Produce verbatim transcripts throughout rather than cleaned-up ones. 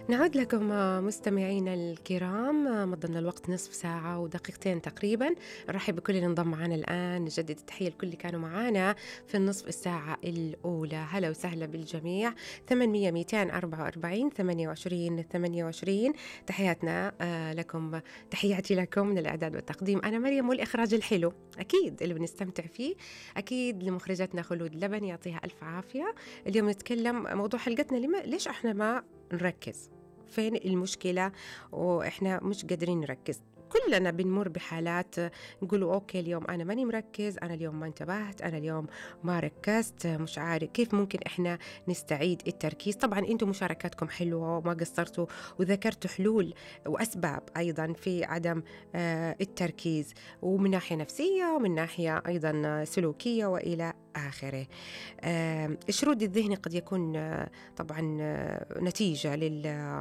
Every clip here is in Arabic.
نعود لكم آه، مستمعينا الكرام. آه، مضينا الوقت نصف ساعة ودقيقتين تقريبا. نرحب بكل اللي انضم معنا الآن، نجدد التحية لكل اللي كانوا معنا في النصف الساعة الأولى. هلا وسهلا بالجميع. ثمانمية مئتين وأربعة وأربعين ثمانية وعشرين ثمانية وعشرين تحياتنا آه، لكم. تحياتي لكم من الإعداد والتقديم أنا مريم، والإخراج الحلو أكيد اللي بنستمتع فيه أكيد لمخرجتنا خلود لبن، يعطيها ألف عافية. اليوم نتكلم موضوع حلقتنا، لما ليش إحنا ما نركز، فين المشكلة وإحنا مش قادرين نركز. كلنا بنمر بحالات نقولوا أوكي اليوم أنا ماني مركز، أنا اليوم ما انتبهت، أنا اليوم ما ركزت، مش عارف كيف ممكن إحنا نستعيد التركيز. طبعا أنتم مشاركاتكم حلوة وما قصرتوا وذكرتوا حلول وأسباب أيضا في عدم آه، التركيز، ومن ناحية نفسية ومن ناحية أيضا سلوكية وإلى آخره. آه، الشرود الذهني قد يكون آه، طبعا آه، نتيجة لل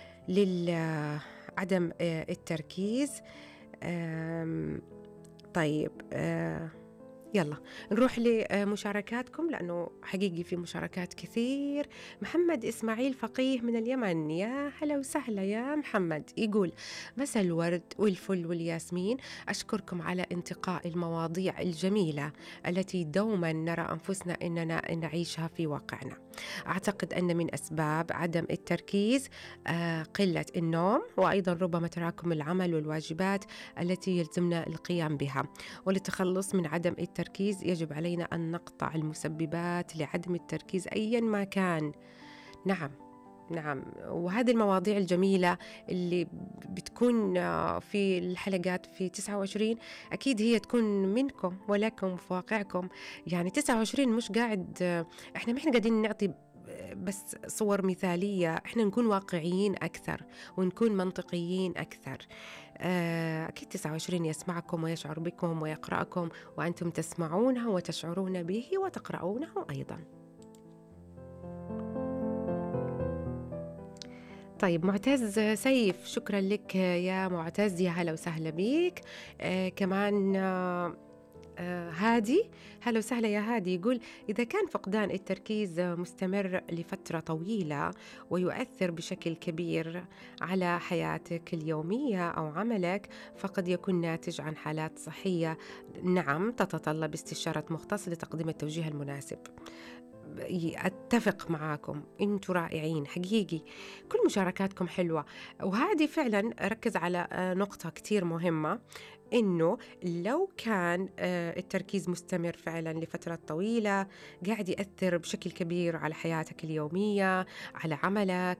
لعدم التركيز. آم، طيب آه، يلا نروح لمشاركاتكم، لأنه حقيقي في مشاركات كثير. محمد إسماعيل فقيه من اليمن، يا هلا وسهلا يا محمد. يقول: مساء الورد والفل والياسمين، أشكركم على انتقاء المواضيع الجميلة التي دوما نرى أنفسنا أننا نعيشها في واقعنا. أعتقد أن من أسباب عدم التركيز آه، قلة النوم، وأيضا ربما تراكم العمل والواجبات التي يلزمنا القيام بها. وللتخلص من عدم التركيز يجب علينا أن نقطع المسببات لعدم التركيز أيا ما كان. نعم نعم، وهذه المواضيع الجميلة اللي بتكون آه، في الحلقات في تسعة وعشرين أكيد هي تكون منكم ولكم في واقعكم. يعني تسعة وعشرين مش قاعد آه، إحنا ما إحنا قاعدين نعطي بس صور مثالية، إحنا نكون واقعيين أكثر ونكون منطقيين أكثر. آه، أكيد تسعة وعشرين يسمعكم ويشعر بكم ويقرأكم، وأنتم تسمعونه وتشعرون به وتقرؤونه أيضا. طيب معتز سيف، شكرا لك يا معتز، يا هلا وسهلا بيك. آه كمان آه آه هادي، هلا وسهلا يا هادي. يقول: إذا كان فقدان التركيز مستمر لفترة طويلة ويؤثر بشكل كبير على حياتك اليومية أو عملك، فقد يكون ناتج عن حالات صحية، نعم، تتطلب استشارة مختص لتقديم التوجيه المناسب. أتفق معاكم، أنتوا رائعين حقيقي، كل مشاركاتكم حلوة. وهذه فعلا ركز على آه، نقطة كتير مهمة، إنه لو كان آه، التركيز مستمر فعلا لفترة طويلة قاعد يأثر بشكل كبير على حياتك اليومية، على عملك،